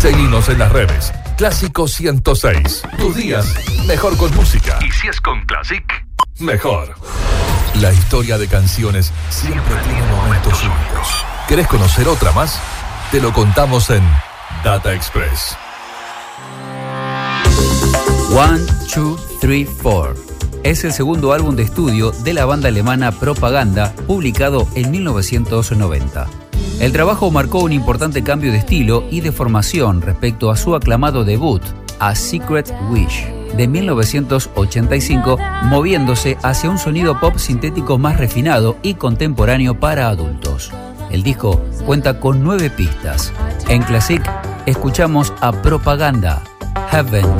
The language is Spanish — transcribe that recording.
Seguinos en las redes. Clásico 106. Tus días mejor con música. Y si es con Classic, mejor. La historia de canciones siempre tiene momentos únicos. ¿Querés conocer otra más? Te lo contamos en Data Express. 1, 2, 3, 4. Es el segundo álbum de estudio de la banda alemana Propaganda, publicado en 1990. El trabajo marcó un importante cambio de estilo y de formación respecto a su aclamado debut, A Secret Wish, de 1985, moviéndose hacia un sonido pop sintético más refinado y contemporáneo para adultos. El disco cuenta con 9 pistas. En Classic escuchamos a Propaganda, Heaven.